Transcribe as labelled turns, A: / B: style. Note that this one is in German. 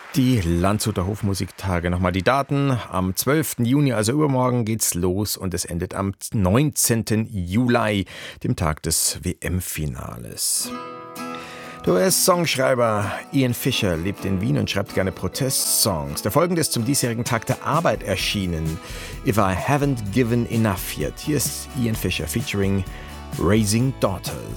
A: Die Landshuter Hofmusiktage. Nochmal die Daten. Am 12. Juni, also übermorgen, geht's los und es endet am 19. Juli, dem Tag des WM-Finales. Der US-Songschreiber Ian Fisher lebt in Wien und schreibt gerne Protestsongs. Der folgende ist zum diesjährigen Tag der Arbeit erschienen. If I Haven't Given Enough Yet. Hier ist Ian Fisher featuring Raising Daughters.